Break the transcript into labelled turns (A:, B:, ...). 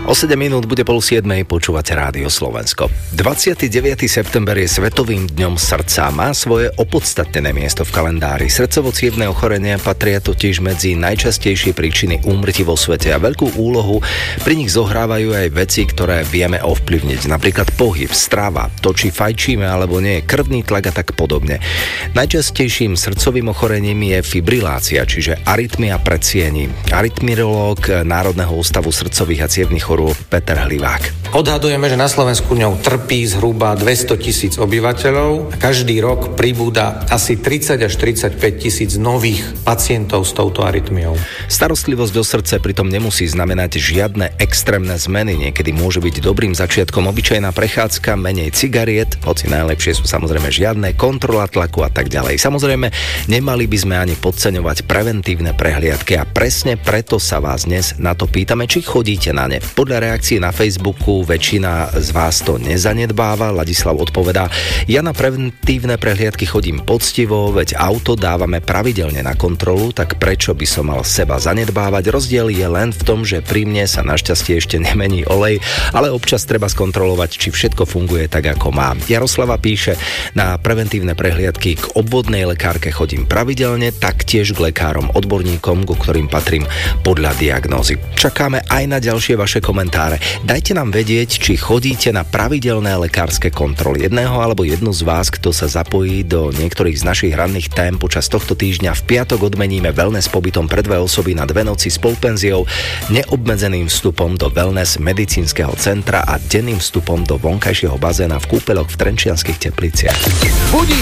A: O 7 minút bude 6:30, počúvate Rádio Slovensko. 29. september je Svetovým dňom srdca. Má svoje opodstatnené miesto v kalendári. Srdcovo-cievne ochorenia patria totiž medzi najčastejšie príčiny úmrtí vo svete a veľkú úlohu pri nich zohrávajú aj veci, ktoré vieme ovplyvniť. Napríklad pohyb, strava, to, či fajčíme alebo nie, krvný tlak a tak podobne. Najčastejším srdcovým ochorením je fibrilácia, čiže arytmia pred siení. Arytmirológ Národného ústavu srdcových a cievnych chorôb Peter Hlivák.
B: Odhadujeme, že na Slovensku ňou trpí zhruba 200 000 obyvateľov. Každý rok pribúda asi 30 až 35 000 nových pacientov s touto arytmiou.
A: Starostlivosť o srdce pritom nemusí znamenať žiadne extrémne zmeny. Niekedy môže byť dobrým začiatkom obyčajná prechádzka, menej cigariet, hoci najlepšie sú samozrejme žiadne, kontrola tlaku a tak ďalej. Samozrejme, nemali by sme ani podceňovať preventívne prehliadky a presne preto sa vás dnes na to pýtame, či chodíte na ne. Podľa reakcií na Facebooku väčšina z vás to nezanedbáva. Ladislav odpovedá: ja na preventívne prehliadky chodím poctivo, veď auto dávame pravidelne na kontrolu, tak prečo by som mal seba zanedbávať? Rozdiel je len v tom, že pri mne sa našťastie ešte nemení olej, ale občas treba skontrolovať, či všetko funguje tak, ako má. Jaroslava píše: na preventívne prehliadky k obvodnej lekárke chodím pravidelne, taktiež k lekárom odborníkom, ku ktorým patrím podľa diagnózy. Čakáme aj na ďalšie vaše komentáre. Dajte nám vedieť, či chodíte na pravidelné lekárske kontroly. Jedného alebo jednu z vás, kto sa zapojí do niektorých z našich ranných tém počas tohto týždňa, v piatok odmeníme wellness pobytom pre 2 osoby na 2 noci s polpenziou, neobmedzeným vstupom do wellness medicínskeho centra a denným vstupom do vonkajšieho bazéna v kúpeľoch v Trenčianskych Tepliciach.